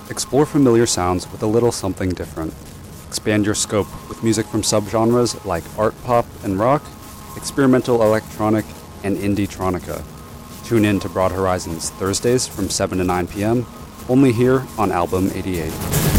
Explore familiar sounds with a little something different. Expand your scope with music from subgenres like art pop and rock, experimental electronic, and indie-tronica. Tune in to Broad Horizons Thursdays from 7 to 9 p.m., only here on Album 88.